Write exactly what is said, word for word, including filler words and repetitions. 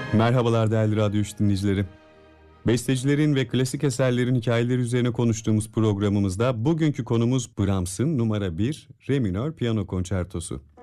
Merhabalar değerli Radyo üç dinleyicileri. Bestecilerin ve klasik eserlerin hikayeleri üzerine konuştuğumuz programımızda bugünkü konumuz Brahms'ın numara bir Re minör piyano konçertosu.